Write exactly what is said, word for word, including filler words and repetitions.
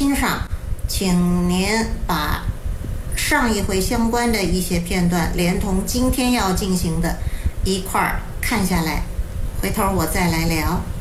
欣赏，请您把上一回相关的一些片段，连同今天要进行的一块儿看下来，回头我再来聊。